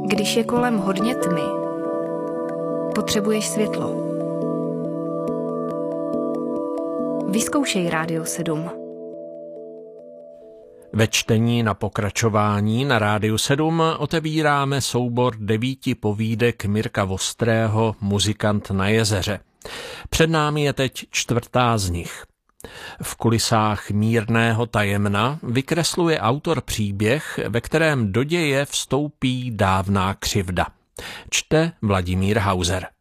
Když je kolem hodně tmy, potřebuješ světlo. Vyzkoušej Rádio 7. Ve čtení na pokračování na Rádiu 7 otevíráme soubor 9 povídek Mirka Vostrého Muzikant na jezeře. Před námi je teď 4. z nich. V kulisách mírného tajemna vykresluje autor příběh, ve kterém do děje vstoupí dávná křivda. Čte Vladimír Hauser.